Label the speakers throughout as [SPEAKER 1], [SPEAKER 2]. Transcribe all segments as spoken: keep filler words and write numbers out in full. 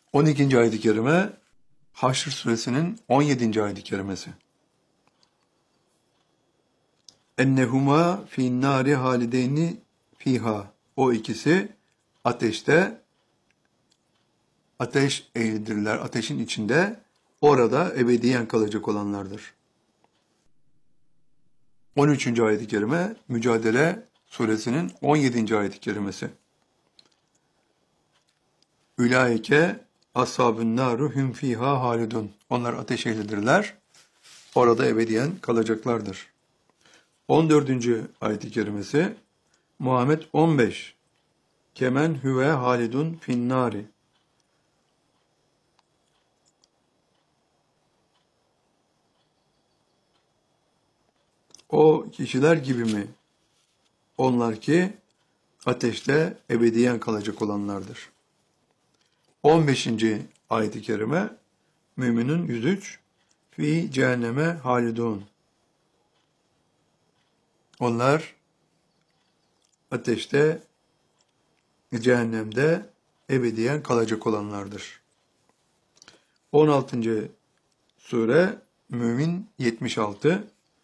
[SPEAKER 1] on ikinci ayet-i kerime Haşr suresinin on yedinci ayet-i kerimesi. Ennehuma fin nari halideyni fiha. O ikisi ateşte, ateş ehlidirler. Ateşin içinde orada ebediyen kalacak olanlardır. on üçüncü ayet-i kerime Mücadele suresinin on yedinci ayet-i kerimesi. Ülaike ashab-ın naru hum fiha halidun. Onlar ateş ehlidirler. Orada ebediyen kalacaklardır. on dördüncü ayet-i kerimesi Muhammed on beş. Kemen huve halidun finnari. O kişiler gibi mi? Onlar ki ateşte ebediyen kalacak olanlardır. on beşinci ayet-i kerime Müminun yüz üç. Fi cehenneme halidun. Onlar ateşte, cehennemde ebediyen kalacak olanlardır. on altıncı sure Mümin yetmiş altı.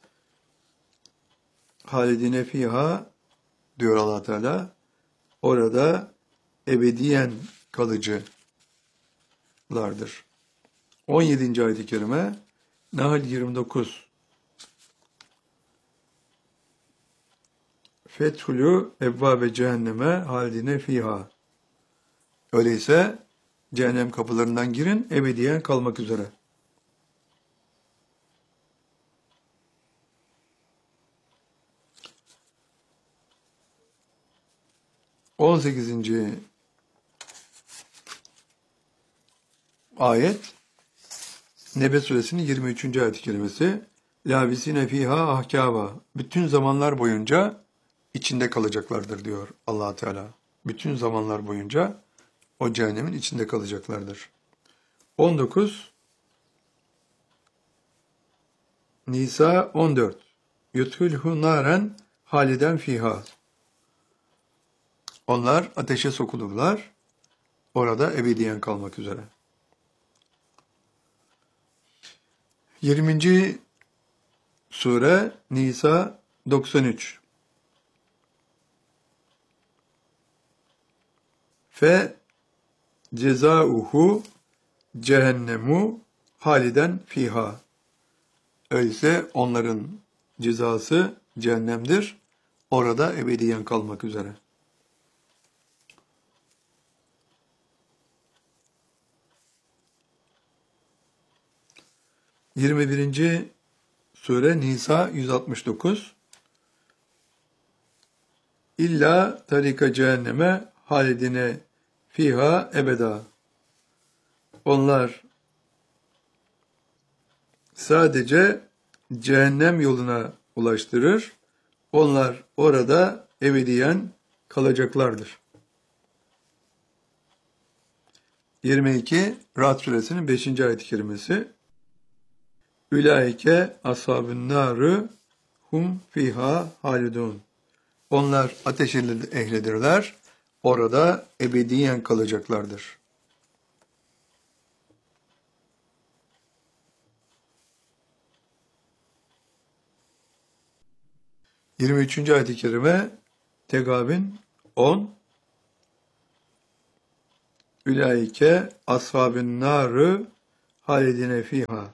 [SPEAKER 1] Halidine fiha diyor Allah Teala. Orada ebediyen kalıcılardır. on yedinci ayet-i kerime Nahl yirmi dokuz. Fethulü evvabe cehenneme halidine fiha. Öyleyse cehennem kapılarından girin, ebediyen kalmak üzere. on sekizinci ayet Nebe suresinin yirmi üçüncü ayet-i kerimesi Lâbisine fîhâ ahkâba. Bütün zamanlar boyunca içinde kalacaklardır diyor Allah Teala. Bütün zamanlar boyunca o cehennemin içinde kalacaklardır. on dokuz Nisa on dört. Yudhulhu naren haliden fiha. Onlar ateşe sokulurlar, orada ebediyen kalmak üzere. yirminci sure Nisa doksan üç. Fe cezauhu cehennemu haliden fiha. Öyleyse onların cezası cehennemdir, orada ebediyen kalmak üzere. yirmi birinci sure Nisa yüz altmış dokuz. İlla tarika cehenneme halidine fiha ebeda. Onlar sadece cehennem yoluna ulaştırır. Onlar orada ebediyen kalacaklardır. yirmi iki Ra'd suresinin beşinci ayet-i kerimesi Ülaike ashab-ın narı hum fiha halidun. Onlar ateş ehlidirler. Orada ebediyen kalacaklardır. yirmi üçüncü ayet-i kerime Tegabin on. Ülaike ashab-ın narı halidine fiha.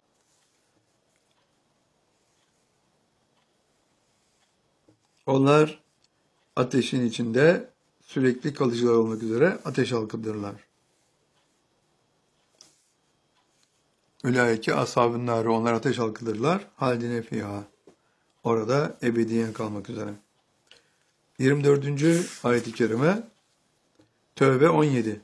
[SPEAKER 1] Onlar ateşin içinde sürekli kalıcılar olmak üzere ateş halkıdırlar. Ülaike ashab-ın nâri, onlar ateş halkıdırlar. Halidine fiha. Orada ebediyen kalmak üzere. yirmi dördüncü ayet-i kerime Tövbe on yedi.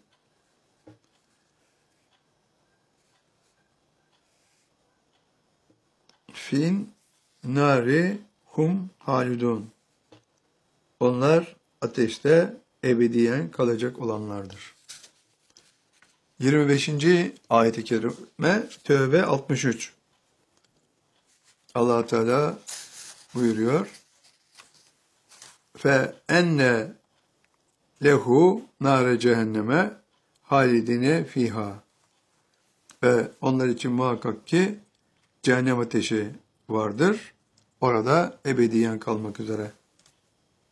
[SPEAKER 1] Fin nari hum halidun. Onlar ateşte ebediyen kalacak olanlardır. yirmi beşinci ayet-i kerime Tövbe altmış üç. Allah Teala buyuruyor. Fe enne lehu nare cehenneme halidine fiha. Ve onlar için muhakkak ki cehennem ateşi vardır. Orada ebediyen kalmak üzere.